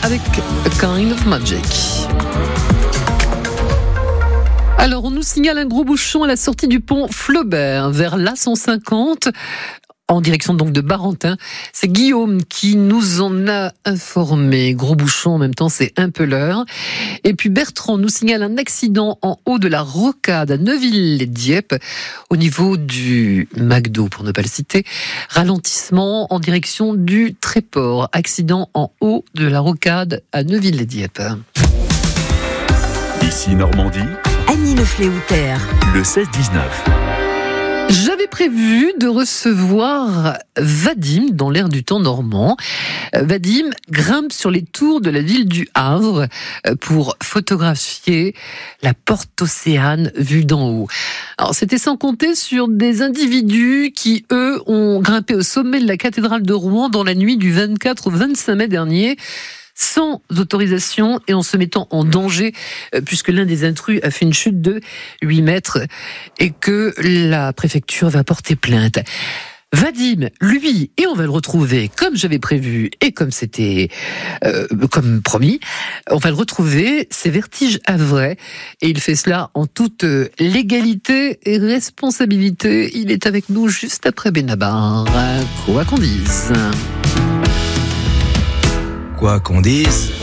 avec A Kind of Magic. Alors, on nous signale un gros bouchon à la sortie du pont Flaubert, vers l'A150, en direction donc de Barentin. C'est Guillaume qui nous en a informé. Gros bouchon, en même temps, c'est un peu l'heure. Et puis Bertrand nous signale un accident en haut de la rocade à Neuville-les-Dieppe, au niveau du McDo, pour ne pas le citer. Ralentissement en direction du Tréport. Accident en haut de la rocade à Neuville-les-Dieppe. Ici Normandie, Annie Lefléoutère. le 16-19. J'avais prévu de recevoir Vadim dans l'air du temps normand. Vadim grimpe sur les tours de la ville du Havre pour photographier la porte Océane vue d'en haut. Alors, c'était sans compter sur des individus qui, eux, ont grimpé au sommet de la cathédrale de Rouen dans la nuit du 24 au 25 mai dernier, sans autorisation et en se mettant en danger, puisque l'un des intrus a fait une chute de 8 mètres et que la préfecture va porter plainte. Vadim, lui, et on va le retrouver comme j'avais prévu et comme c'était comme promis, on va le retrouver, c'est Vertige Havrais, et il fait cela en toute légalité et responsabilité. Il est avec nous juste après Benabar, quoi qu'on dise. Quoi qu'on dise,